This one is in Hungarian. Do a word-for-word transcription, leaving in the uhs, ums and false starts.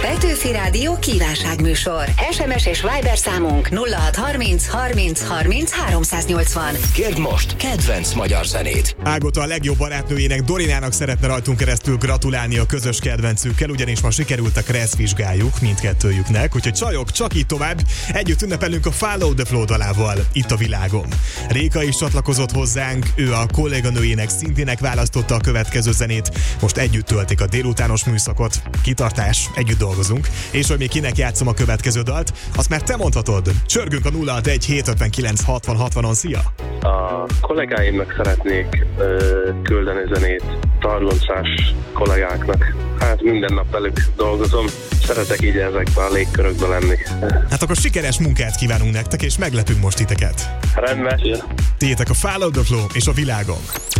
Petőfi Rádió kívánságműsor. es em es és Viber számunk nulla hat harminc harminc harminc háromszáznyolcvan. Kérd most kedvenc magyar zenét. Ágota a legjobb barátnőjének, Dorinának szeretne rajtunk keresztül gratulálni a közös kedvencükkel, ugyanis ma sikerült a Kressz vizsgájuk mindkettőjüknek, úgyhogy csajok, csak így tovább. Együtt ünnepelünk a Follow the Flow dalával itt a világon. Réka is csatlakozott hozzánk, ő a kolléganőjének, Szintinek választotta a következő zenét. Most együtt töltik a délutános műszakot. Kitartás, együtt dolgozunk. És hogy még kinek játszom a következő dalt, azt már te mondhatod. Csörgünk a nulla hatvanegy hétszázötvenkilenc hatvan hatvanon, szia! A kollégáimnak szeretnék ö, küldeni zenét, targoncás kollégáknak. Hát minden nap velük dolgozom, szeretek így ezekben a légkörökben lenni. Hát akkor sikeres munkát kívánunk nektek, és meglepünk most titeket. Rendben. Tiétek a Follow the Flow és a világon.